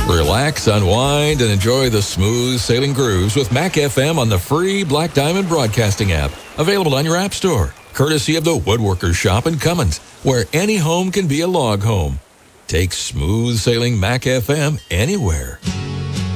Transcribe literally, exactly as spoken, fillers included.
Relax, unwind, and enjoy the smooth sailing grooves with Mac F M on the free Black Diamond Broadcasting app. Available on your app store. Courtesy of the Woodworkers Shop in Cummins, where any home can be a log home. Take smooth sailing Mac F M anywhere.